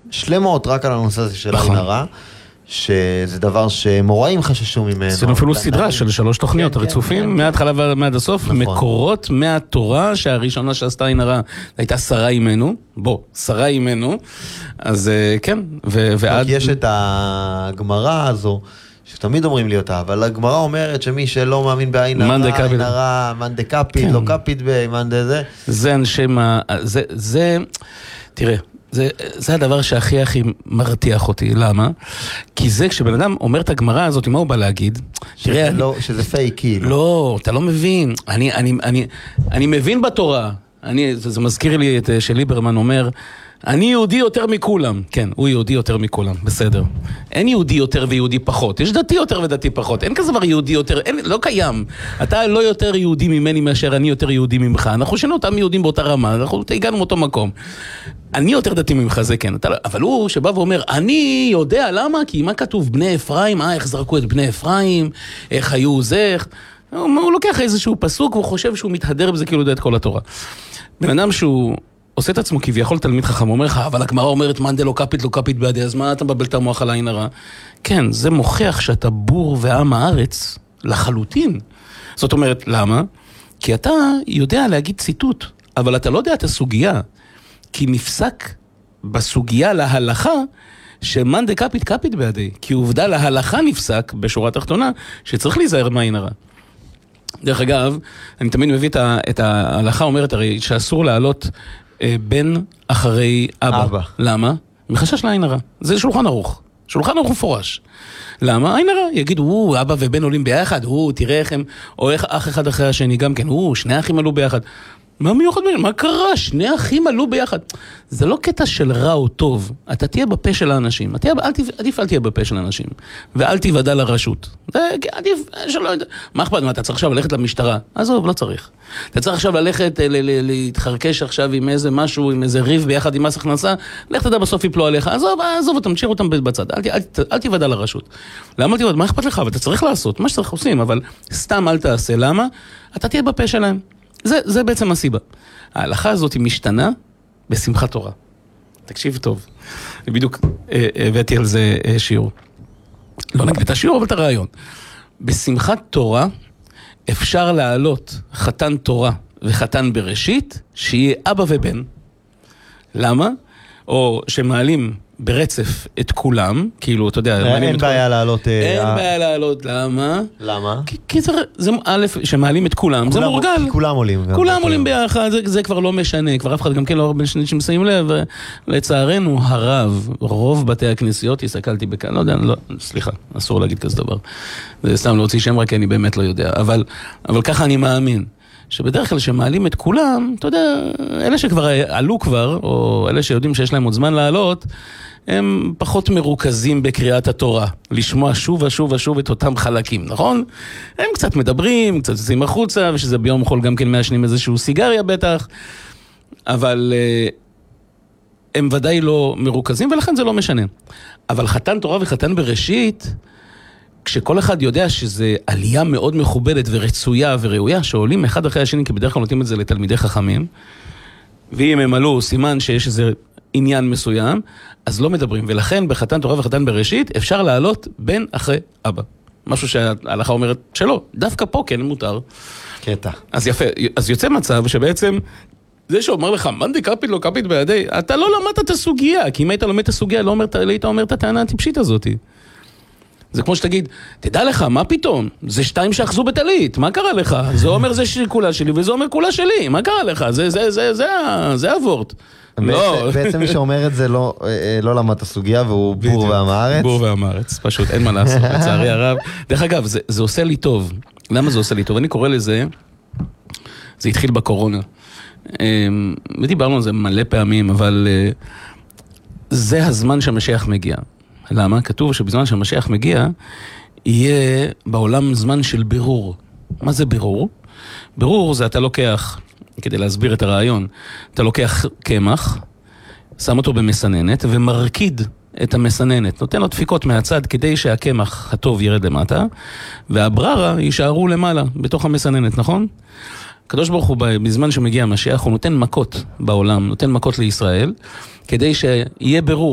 שלמות רק על הנושא הזה של עין הרע, שזה דבר שמוראים חששו ממנו. זה אפילו סדרה של 3 תוכניות, הרצופים, מההתחלה ועד הסוף, מקורות מהתורה שהראשונה שעשתה עין הרע, הייתה שרה אימנו, שרה אימנו, אז כן, ועד... יש את הגמרא הזו, שתמיד אומרים לי אותה, אבל הגמרא אומרת שמי שלא מאמין בעין הרע, מאן דקפיד, לא קפיד במאן דזה. זה אנשי מה... תראה, זה הדבר שהכי מרתיח אותי, למה? כי זה כשבן אדם אומר את הגמרא הזאת, מה הוא בא להגיד? שזה פייק כאילו. לא, אתה לא מבין. אני מבין בתורה. זה מזכיר לי את שליברמן אומר, אני יהודי יותר מכולם. כן, הוא יהודי יותר מכולם, בסדר. אין יהודי יותר ויהודי פחות. יש דתי יותר ודתי פחות. אין כזה דבר יהודי יותר, לא קיים. אתה לא יותר יהודי ממני מאשר אני יותר יהודי ממך. אנחנו שנו אותם יהודים באותה רמה, אנחנו הגענו מאותו מקום. אני יותר דתי ממך, זה כן. אבל הוא שבא ואומר, אני יודע למה, כי מה כתוב בני אפרים, איך זרקו את בני אפרים, איך היו זה, הוא לוקח איזשהו פסוק, והוא חושב שהוא מתהדר בזה כאילו יודע את כל התורה. בן אדם שהוא עושה את עצמו כביכול תלמיד חכם, אומר לך, אבל הגמרא אומרת, מאן דלא קפיד לא קפיד בידי, אז מה אתה מבלבל את המוח על העין הרע? כן, זה מוכיח שאתה בור ועם הארץ לחלוטין. זאת אומרת, למה? כי אתה יודע להגיד ציטוט, אבל אתה לא יודע את הסוגיה, כי נפסק בסוגיה להלכה, שמאן דקפיד קפיד בידי, כי עובדה להלכה נפסק בשורה התחתונה, שצריך להיזהר מהעין הרע. דרך אגב, אני תמיד מביא את ההלכה אומרת הרי שאסור לעלות בן אחרי אבא. למה? מחשש לעין הרע. זה שולחן ערוך. שולחן ערוך מפורש. למה? עין הרע. יגידו, אבא ובן עולים ביחד, תראה איך הם, או איך אח אחד אחרי השני גם כן, שני אחים עלו ביחד. מה מיוחד? מה קרה? שני אחים עלו ביחד. זה לא קטע של רע או טוב. אתה תהיה בפה של האנשים. עדיף אל תהיה בפה של האנשים. ואל תיוודע לרשות. עדיף שלא יודע. מה אכפת? אתה צריך עכשיו ללכת למשטרה? עזוב, לא צריך. אתה צריך עכשיו ללכת, להתחרקש עכשיו עם איזה משהו, עם איזה ריב ביחד עם מס הכנסה, לך תדע בסוף יפלו עליך. עזוב, תמשיך אותם בצד. אל תיוודע לרשות. למה תיוודע? מה אכפת לך? אבל אתה צריך לעשות. מה שצריך עושים, אבל סתם אל תעשה. למה? אתה תהיה בפה שלהם. זה בעצם הסיבה. ההלכה הזאת היא משתנה בשמחת תורה. תקשיב טוב. אני בדיוק הבאתי על זה שיעור. לא נגיד את השיעור, אבל את הרעיון. בשמחת תורה אפשר להעלות חתן תורה וחתן בראשית, שיהיה אבא ובן. למה? או שמעלים ברצף את כולם, כאילו, אתה יודע... אין בעיה לעלות... אין בעיה לעלות, למה? למה? כי זה א', שמעלים את כולם, זה מורגל. כולם עולים. כולם עולים ביחד, זה כבר לא משנה, כבר אף אחד גם כן לא הרבה שנים שמסיים לב, לצערנו הרב, רוב בתי הכנסיות, הסתכלתי בכאן, לא יודע, סליחה, אסור להגיד כזה דבר. זה סתם להוציא שם רק, אני באמת לא יודע, אבל ככה אני מאמין. שבדרך כלל שמעלים את כולם, אתה יודע, אלה שכבר עלו כבר, או אלה שיודעים שיש להם עוד זמן לעלות, הם פחות מרוכזים בקריאת התורה, לשמוע שוב ושוב ושוב את אותם חלקים, נכון? הם קצת מדברים, קצת יוצאים החוצה, ושזה ביום חול גם כן מעשנים איזשהו סיגריה בטח, אבל הם ודאי לא מרוכזים, ולכן זה לא משנה. אבל חתן תורה וחתן בראשית, כשכל אחד יודע שזה עלייה מאוד מכובדת ורצויה וראויה, שעולים אחד אחרי השני, כי בדרך כלל נותנים את זה לתלמידי חכמים, ואם הם עלו סימן שיש איזה עניין מסוים, אז לא מדברים. ולכן בחתן תורה וחתן בראשית אפשר לעלות בן אחרי אבא. משהו שההלכה אומרת שלא. דווקא פה כן מותר. קטע. אז יפה. אז יוצא מצב שבעצם זה שאומר לך, מאן דקפיד לא קפיד בידי, אתה לא למדת את הסוגיה, כי אם היית לומד את הסוגיה, לא היית אומר את הטענה הטיפשית הזאת. זה כמו שתגיד, תדע לך, מה פתאום? זה 2 שאחזו בטלית, מה קרה לך? זה אומר זה כולה שלי, וזה אומר כולה שלי, מה קרה לך? זה הוורט. בעצם מי שאומר את זה לא למד את הסוגיה, והוא בור ועם הארץ. בור ועם הארץ, פשוט, אין מה לעשות, לצערי הרב. דרך אגב, זה עושה לי טוב. למה זה עושה לי טוב? אני קורא לזה, זה התחיל בקורונה. ודיברנו על זה מלא פעמים, אבל זה הזמן שהמשיח מגיע. למה? כתוב שבזמן שהמשיח מגיע, יהיה בעולם זמן של בירור. מה זה בירור? בירור זה אתה לוקח, כדי להסביר את הרעיון, אתה לוקח קמח, שם אותו במסננת ומרקיד את המסננת. נותן לו דפיקות מהצד כדי שהקמח הטוב ירד למטה, והבררה יישארו למעלה בתוך המסננת, נכון? הקדוש ברוך הוא בזמן שמגיע המשיח, הוא נותן מכות בעולם, נותן מכות לישראל, כדי שיהיה בירור.